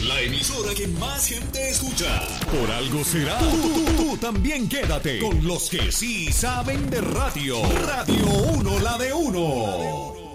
La emisora que más gente escucha. Por algo será. Tú también quédate con los que sí saben de radio. Radio 1, la de uno.